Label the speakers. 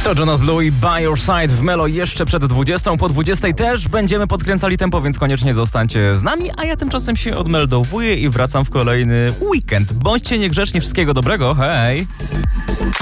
Speaker 1: To Jonas Blue i By Your Side w Melo jeszcze przed 20. Po 20 też będziemy podkręcali tempo, więc koniecznie zostańcie z nami, a ja tymczasem się odmeldowuję i wracam w kolejny weekend. Bądźcie niegrzeczni, wszystkiego dobrego, hej!